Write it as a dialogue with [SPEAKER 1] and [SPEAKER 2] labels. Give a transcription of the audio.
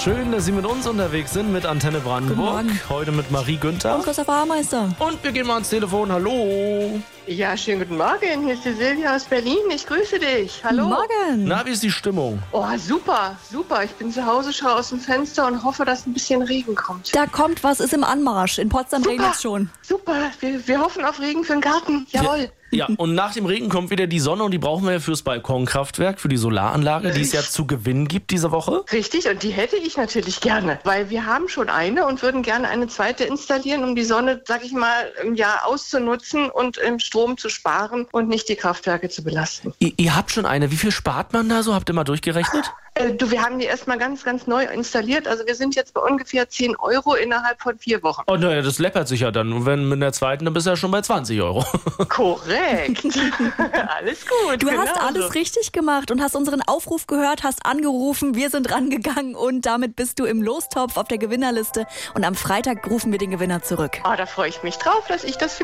[SPEAKER 1] Schön, dass Sie mit uns unterwegs sind, mit Antenne Brandenburg. Heute mit Marie Günther.
[SPEAKER 2] Und Christopher Haarmeister.
[SPEAKER 1] Und wir gehen mal ans Telefon. Hallo.
[SPEAKER 3] Ja, schönen guten Morgen. Hier ist die Silvia aus Berlin. Ich grüße dich. Hallo.
[SPEAKER 2] Morgen.
[SPEAKER 1] Na, wie ist die Stimmung?
[SPEAKER 3] Oh, super, super. Ich bin zu Hause, schaue aus dem Fenster und hoffe, dass ein bisschen Regen kommt.
[SPEAKER 2] Da kommt was, ist im Anmarsch. In Potsdam regnet es schon.
[SPEAKER 3] Super. Wir hoffen auf Regen für den Garten. Jawohl.
[SPEAKER 1] Ja, und nach dem Regen kommt wieder die Sonne und die brauchen wir ja fürs Balkonkraftwerk, für die Solaranlage, die es ja zu gewinnen gibt diese Woche.
[SPEAKER 3] Richtig, und die hätte ich natürlich gerne, weil wir haben schon eine und würden gerne eine zweite installieren, um die Sonne, sag ich mal, im Jahr auszunutzen und im Strom zu sparen und nicht die Kraftwerke zu belasten.
[SPEAKER 1] Ihr habt schon eine. Wie viel spart man da so? Habt ihr mal durchgerechnet?
[SPEAKER 3] Wir haben die erstmal ganz, ganz neu installiert. Also wir sind jetzt bei ungefähr 10 Euro innerhalb von 4 Wochen.
[SPEAKER 1] Oh naja, das läppert sich ja dann. Und wenn mit der zweiten, dann bist du ja schon bei 20 Euro.
[SPEAKER 3] Korrekt. Alles gut.
[SPEAKER 2] Du hast alles richtig gemacht und hast unseren Aufruf gehört, hast angerufen, wir sind rangegangen und damit bist du im Lostopf auf der Gewinnerliste. Und am Freitag rufen wir den Gewinner zurück.
[SPEAKER 3] Da freue ich mich drauf, dass ich das